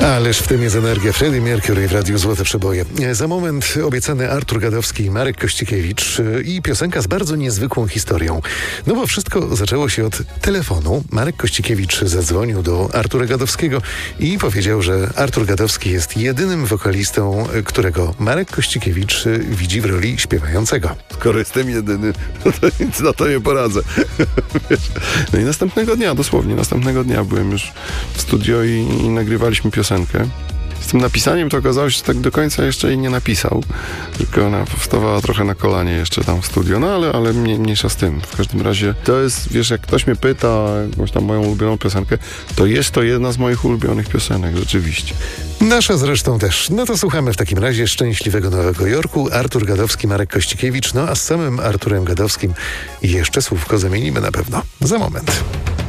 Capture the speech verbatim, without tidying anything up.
Ależ w tym jest energia. Freddie Mercury w Radiu Złote Przeboje. Za moment obiecany Artur Gadowski i Marek Kościkiewicz i piosenka z bardzo niezwykłą historią. No bo wszystko zaczęło się od telefonu. Marek Kościkiewicz zadzwonił do Artura Gadowskiego i powiedział, że Artur Gadowski jest jedynym wokalistą, którego Marek Kościkiewicz widzi w roli śpiewającego. Skoro jestem jedyny, no to nic na to nie poradzę. No i następnego dnia, dosłownie następnego dnia byłem już w studio i, i nagrywaliśmy piosenkę. Z tym napisaniem to okazało się, że tak do końca jeszcze jej nie napisał, tylko ona wstawała trochę na kolanie jeszcze tam w studio, no ale, ale mniej, mniejsza z tym. W każdym razie to jest, wiesz, jak ktoś mnie pyta jakąś tam moją ulubioną piosenkę, to jest to jedna z moich ulubionych piosenek, rzeczywiście. Nasza zresztą też. No to słuchamy w takim razie Szczęśliwego Nowego Jorku. Artur Gadowski, Marek Kościkiewicz, no a z samym Arturem Gadowskim jeszcze słówko zamienimy na pewno. Za moment.